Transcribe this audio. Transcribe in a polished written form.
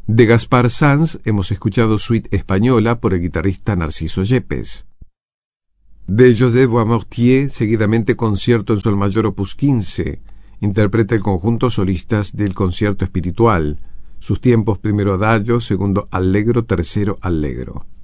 De Gaspar Sanz hemos escuchado Suite Española por el guitarrista Narciso Yepes. De Joseph Boismortier, seguidamente Concierto en Sol Mayor Opus 15, interpreta el conjunto solistas del Concierto Espiritual, sus tiempos primero adagio, segundo allegro, tercero allegro.